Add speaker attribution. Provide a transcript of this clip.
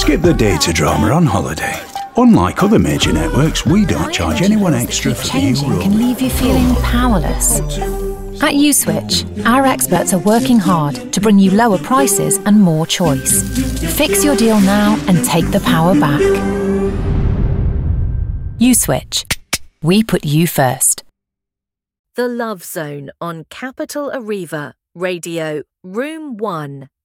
Speaker 1: Skip the data drama on holiday. Unlike other major networks, we don't charge anyone extra for the new
Speaker 2: Changing can leave you feeling powerless. At Uswitch, our experts are working hard to bring you lower prices and more choice. Fix your deal now and take the power back. Uswitch. We put you first.
Speaker 3: The Love Zone on Capital Arriva, Radio, Room 1.